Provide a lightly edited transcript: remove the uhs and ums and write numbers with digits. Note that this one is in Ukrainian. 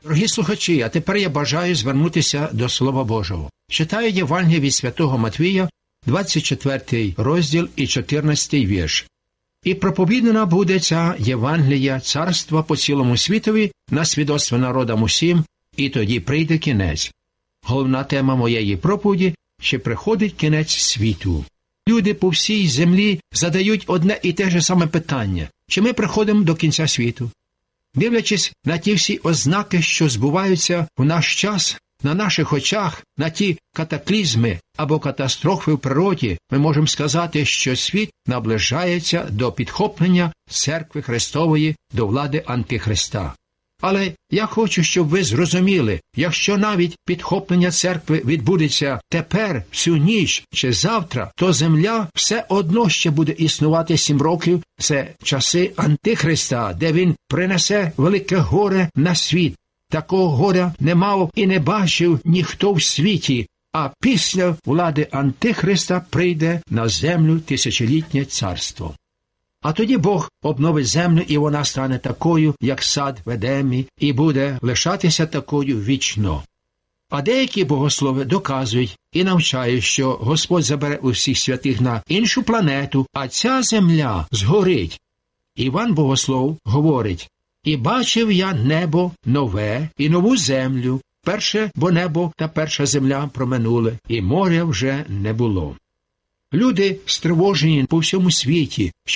Дорогі слухачі, а тепер я бажаю звернутися до Слова Божого. Читаю Євангеліє від Святого Матвія, 24 розділ і 14 вірш. «І проповідана буде ця Євангелія царства по цілому світові на свідоцтво народам усім, і тоді прийде кінець». Головна тема моєї проповіді – чи приходить кінець світу. Люди по всій землі задають одне і те ж саме питання – чи ми приходимо до кінця світу? Дивлячись на ті всі ознаки, що збуваються в наш час, на наших очах, на ті катаклізми або катастрофи в природі, ми можемо сказати, що світ наближається до підхоплення Церкви Христової до влади Антихриста. Але я хочу, щоб ви зрозуміли, якщо навіть підхоплення церкви відбудеться тепер, цю ніч чи завтра, то земля все одно ще буде існувати 7 років. Це часи Антихриста, де він принесе велике горе на світ. Такого горя не мав і не бачив ніхто в світі, а після влади Антихриста прийде на землю тисячолітнє царство. А тоді Бог обновить землю, і вона стане такою, як сад в Едемі, і буде лишатися такою вічно. А деякі богослови доказують і навчають, що Господь забере усіх святих на іншу планету, а ця земля згорить. Іван Богослов говорить: «І бачив я небо нове і нову землю, перше, бо небо та перша земля проминули, і моря вже не було». Люди стривожені по всьому світі,